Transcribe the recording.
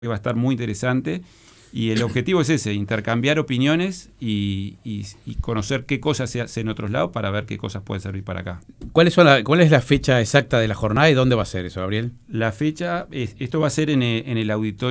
Va a estar muy interesante y el objetivo es ese, intercambiar opiniones y conocer qué cosas se hacen en otros lados para ver qué cosas pueden servir para acá. ¿Cuál es la fecha exacta de la jornada y dónde va a ser eso, Gabriel? La fecha, esto va a ser en el auditorio